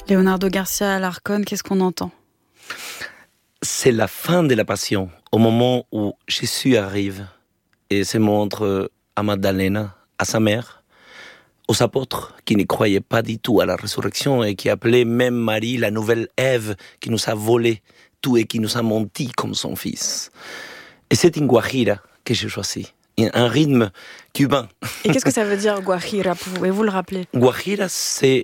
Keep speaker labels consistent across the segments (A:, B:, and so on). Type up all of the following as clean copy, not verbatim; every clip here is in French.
A: Leonardo Garcia Alarcón, qu'est-ce qu'on entend?
B: C'est la fin de la passion, au moment où Jésus arrive et se montre à Magdalena, à sa mère, aux apôtres qui ne croyaient pas du tout à la résurrection et qui appelaient même Marie la nouvelle Ève qui nous a volé tout et qui nous a menti comme son fils. Et c'est une guajira que j'ai choisi, un rythme cubain.
A: Et qu'est-ce que ça veut dire, guajira? Pouvez-vous le rappeler?
B: Guajira, c'est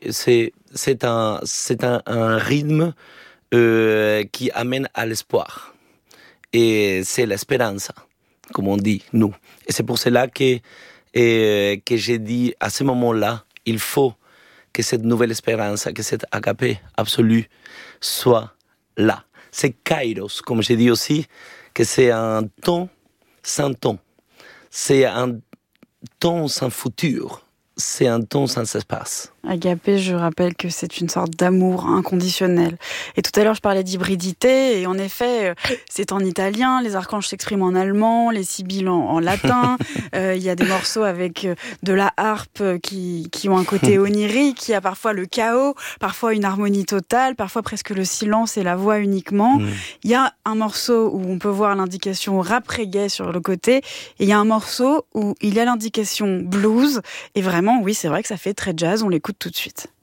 B: un rythme qui amène à l'espoir. Et c'est l'espéranza, comme on dit, nous. Et c'est pour cela que j'ai dit, à ce moment-là, il faut que cette nouvelle espérance, que cette agapé absolue soit là. C'est kairos, comme j'ai dit aussi, que c'est un temps sans temps. C'est un temps sans futur. C'est un temps sans espace.
A: Agapé, je rappelle que c'est une sorte d'amour inconditionnel. Et tout à l'heure, je parlais d'hybridité, et en effet, c'est en italien, les archanges s'expriment en allemand, les sibylles en latin. Il y a des morceaux avec de la harpe qui ont un côté onirique, il y a parfois le chaos, parfois une harmonie totale, parfois presque le silence et la voix uniquement. Il y a un morceau où on peut voir l'indication rap reggae sur le côté, et il y a un morceau où il y a l'indication blues, et vraiment, oui, c'est vrai que ça fait très jazz, on l'écoute tout de suite.